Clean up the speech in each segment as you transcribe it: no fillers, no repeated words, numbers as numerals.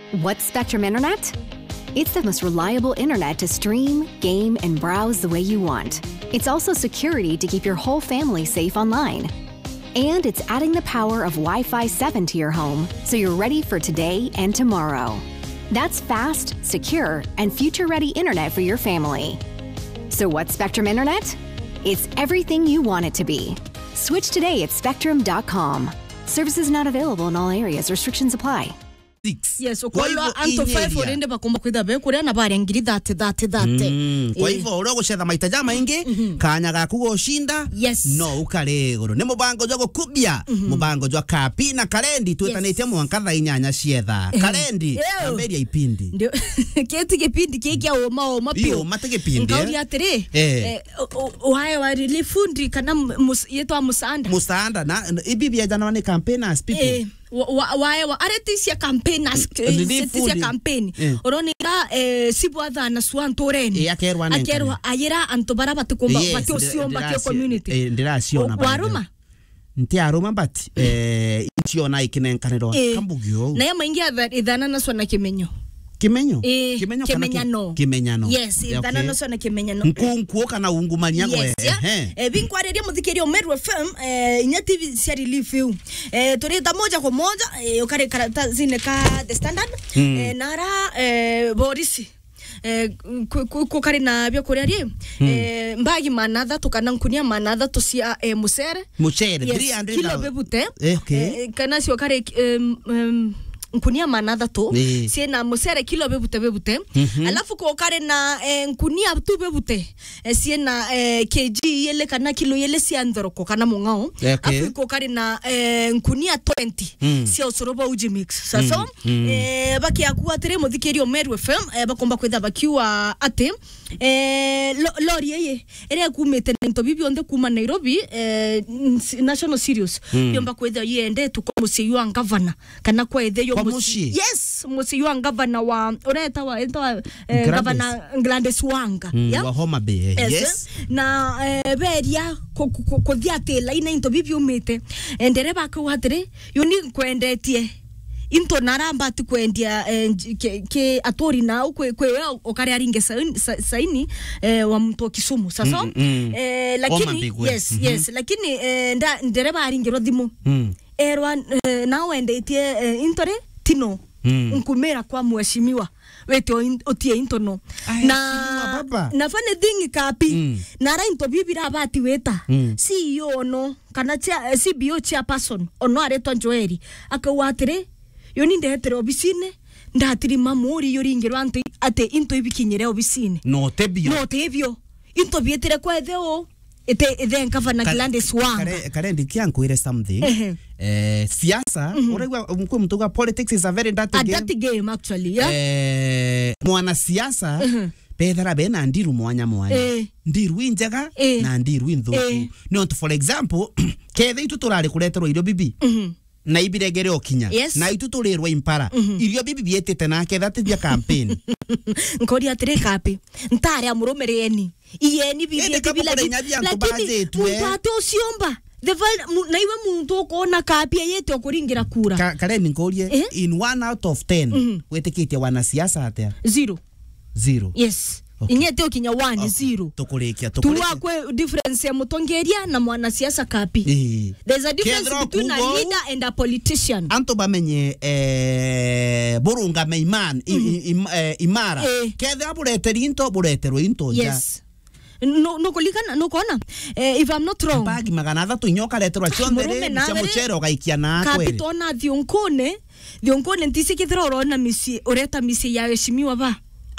What's Spectrum Internet? It's the most reliable internet to stream, game, and browse the way you want. It's also security to keep your whole family safe online. And it's adding the power of Wi-Fi 7 to your home so you're ready for today and tomorrow. That's fast, secure, and future-ready internet for your family. So what's Spectrum Internet? It's everything you want it to be. Switch today at spectrum.com. Services not available in all areas. Restrictions apply. Yes, ukolwa anto 5 orende bakomba kwitha be kuria na bari ngiri that. Kwa hivyo uro gucetha maita ja maingi kanya gaku gushinda no ukare goro ne mubango jwa gukubia mubango jwa kapi na karendi twetanite mwanka tha inyanya cietha karendi amberia ipindi ndio keti kipindi kiki oma pio mate kipindi ngauri atiri wae wa relifundi kana yetwa musanda na ibibia jana ni campaigners people wae wa aretisia campaigners setisia campaign oronira sibwatha na swantoreni akerwa ayira antobara batukomba batusiomba ke community ndiraciona waruma ntiaruma but itiona ikinenkaniro kambugio na maingi ithana na swana kimenyo kimenyano yes ithana na swana kimenyano nkunkuo kana ungumania gwe binkwareria muthikerio Meru FM inya TV cia relief you turita moja kwa moja ukare karatazine ka The Standard nara Boris kukari na byo kuri ari mbagi manatha tukana nkunia manatha tucia mucere 300 kilo bebute kana sio kare nkunia manatha to siena mucere kilo bebute alafu ko kare na nkunia tu bebute siena kg yele kana kilo yele siandroko kana mungao afu ko kare na nkunia 20 sio soroba uji mix sasa baki akuwa tere muthikerio Meru FM bakomba kwetha bakiwa ate lori yeye ere kumete nto bibionde kuma Nairobi national serious yomba kwetha yende tukomusi wa governor kana kwethe yo yes musi wa governor wa oreta wa governor Gladys Wanga wa Homa Bay yes na beria ko diate laina nto bibiumete endere bakwatere yoni kwendetie into naramba tukwendia ke atori na kwe okare aringe saini wa mtu Kisumu sasa lakini yes lakini ndereba aringiro thimu erwa na wendetie intore tino nkumera kwa mheshimiwa wete otie intono na fane dingi kapi nara into bibira bati weta CEO no kana CBO chairperson ono areto Joeri akawatire yoni ndetere obisine ndatiri mamuri yoringiro ate into ibikinyere obisine no tebio into bietere kwa etheo ete nkavana Gladys Wanga karendi kiankwire something siasa uregwa mkuu mtuga politics is a very dirty game actually mwana siasa pedra bena ndiru mwanya ndiru injega na ndiru inthuku not for example kethe itu turari kureterwo irio bibi na ibiregere okinya na itu turirwa impara irio bibi bietete na ketha tibia campaign nkori atire kapi ntare amuromereni iyeni bibi bila lakini mpato siomba na iwe muntu ukona kapia yete okuringira kura kare ningorie in 1 out of 10 wetekitie wana siasa atia 0 yes inyete okinya 1-0 tukurekia tuwa kwe difference ya mutongeria na mwana siasa kapi there's a difference between a leader and a politician anto bamenye burunga meiman imara kethe abureteri into bureterwo into yes no kulikana no kona if I'm not wrong bagi magana 3 nyoka leterwa chondere cia muchere ogaikia na kweli kapitona thionkone ntisi kithiro na misi oreta misi ya heshimiwa ba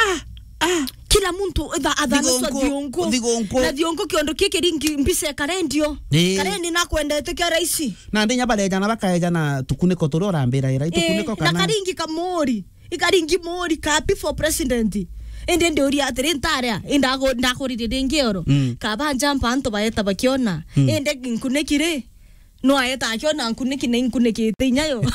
kila muntu adhaniswa dhiongo na dhiongo kiondo kike ringi mbise karendio karendi na kwendete kia raisi na ndinya baleja na bakaeja na tukuneko torora mbera ira tukuneko kana na karingi kamori ikaringi mori kapi for president ende ndio atire ntarea ndako ridengero kabanja mpanto bayeta bakiona ende nkunekire no ayeta akiona nkunekite inyayo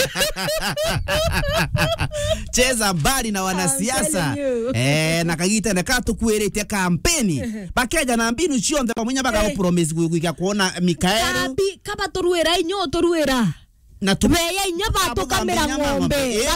cheza mbali na wanasiasa na kagita na katukuerete kampeni bakeja na mbinu cionthe pamoja baka promise kuiga kuona Mikaelu kaba toruera inyo toruera na tumeya inyo batokamera ng'ombe